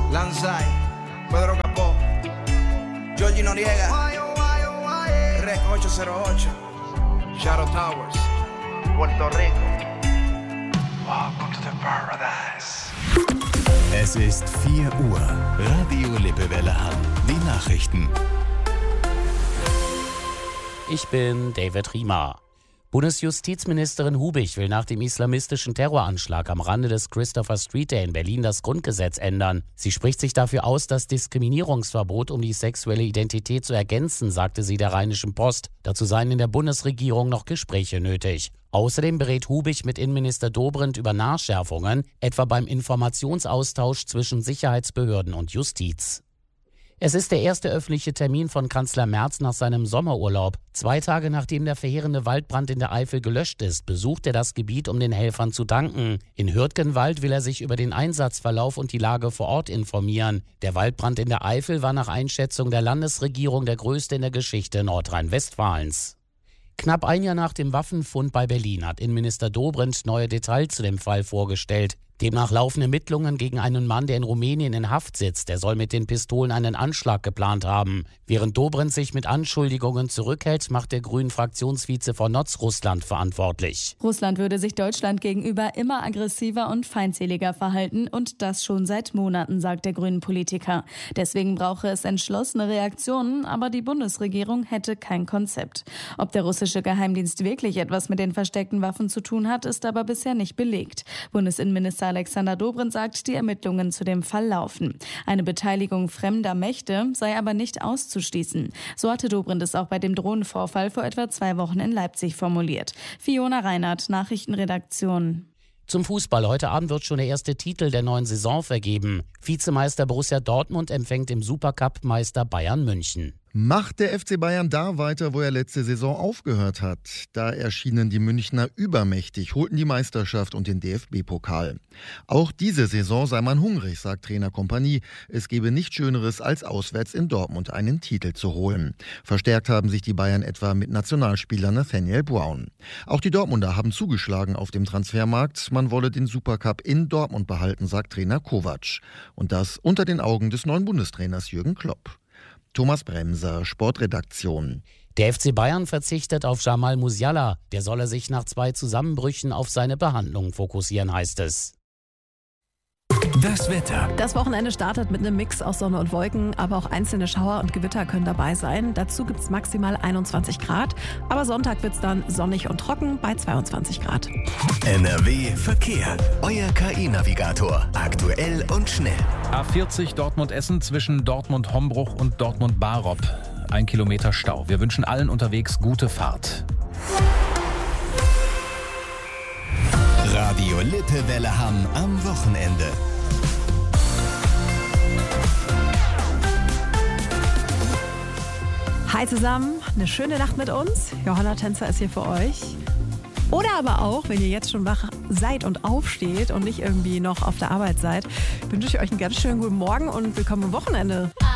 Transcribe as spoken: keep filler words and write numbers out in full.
Lanzai, Pedro Capó, Georgie Noriega, Rec ocho cero ocho, Shadow Towers, Puerto Rico. Welcome to the paradise. Es ist vier Uhr. Radio Lippewelle Hamm. Die Nachrichten. Ich bin David Riemer. Bundesjustizministerin Hubig will nach dem islamistischen Terroranschlag am Rande des Christopher Street Day in Berlin das Grundgesetz ändern. Sie spricht sich dafür aus, das Diskriminierungsverbot um die sexuelle Identität zu ergänzen, sagte sie der Rheinischen Post. Dazu seien in der Bundesregierung noch Gespräche nötig. Außerdem berät Hubig mit Innenminister Dobrindt über Nachschärfungen, etwa beim Informationsaustausch zwischen Sicherheitsbehörden und Justiz. Es ist der erste öffentliche Termin von Kanzler Merz nach seinem Sommerurlaub. Zwei Tage nachdem der verheerende Waldbrand in der Eifel gelöscht ist, besucht er das Gebiet, um den Helfern zu danken. In Hürtgenwald will er sich über den Einsatzverlauf und die Lage vor Ort informieren. Der Waldbrand in der Eifel war nach Einschätzung der Landesregierung der größte in der Geschichte Nordrhein-Westfalens. Knapp ein Jahr nach dem Waffenfund bei Berlin hat Innenminister Dobrindt neue Details zu dem Fall vorgestellt. Demnach laufen Ermittlungen gegen einen Mann, der in Rumänien in Haft sitzt. Der soll mit den Pistolen einen Anschlag geplant haben. Während Dobrindt sich mit Anschuldigungen zurückhält, macht der Grünen-Fraktionsvize von Notz Russland verantwortlich. Russland würde sich Deutschland gegenüber immer aggressiver und feindseliger verhalten und das schon seit Monaten, sagt der Grünen-Politiker. Deswegen brauche es entschlossene Reaktionen, aber die Bundesregierung hätte kein Konzept. Ob der russische Geheimdienst wirklich etwas mit den versteckten Waffen zu tun hat, ist aber bisher nicht belegt. Bundesinnenminister Alexander Dobrindt sagt, die Ermittlungen zu dem Fall laufen. Eine Beteiligung fremder Mächte sei aber nicht auszuschließen. So hatte Dobrindt es auch bei dem Drohnenvorfall vor etwa zwei Wochen in Leipzig formuliert. Fiona Reinhardt, Nachrichtenredaktion. Zum Fußball. Heute Abend wird schon der erste Titel der neuen Saison vergeben. Vizemeister Borussia Dortmund empfängt im Supercup Meister Bayern München. Macht der F C Bayern da weiter, wo er letzte Saison aufgehört hat? Da erschienen die Münchner übermächtig, holten die Meisterschaft und den D F B-Pokal. Auch diese Saison sei man hungrig, sagt Trainer Kompanie. Es gebe nichts Schöneres, als auswärts in Dortmund einen Titel zu holen. Verstärkt haben sich die Bayern etwa mit Nationalspieler Nathaniel Brown. Auch die Dortmunder haben zugeschlagen auf dem Transfermarkt. Man wolle den Supercup in Dortmund behalten, sagt Trainer Kovac. Und das unter den Augen des neuen Bundestrainers Jürgen Klopp. Thomas Bremser, Sportredaktion. Der F C Bayern verzichtet auf Jamal Musiala. Der solle sich nach zwei Zusammenbrüchen auf seine Behandlung fokussieren, heißt es. Das Wetter. Das Wochenende startet mit einem Mix aus Sonne und Wolken, aber auch einzelne Schauer und Gewitter können dabei sein. Dazu gibt es maximal einundzwanzig Grad, aber Sonntag wird es dann sonnig und trocken bei zweiundzwanzig Grad. N R W Verkehr. Euer K I-Navigator. Aktuell und schnell. A vierzig Dortmund-Essen zwischen Dortmund-Hombruch und Dortmund-Barop. Ein Kilometer Stau. Wir wünschen allen unterwegs gute Fahrt. Radio Lippewelle Hamm am Wochenende. Hi zusammen, eine schöne Nacht mit uns. Johanna Tänzer ist hier für euch. Oder aber auch, wenn ihr jetzt schon wach seid und aufsteht und nicht irgendwie noch auf der Arbeit seid, wünsche ich euch einen ganz schönen guten Morgen und willkommen am Wochenende.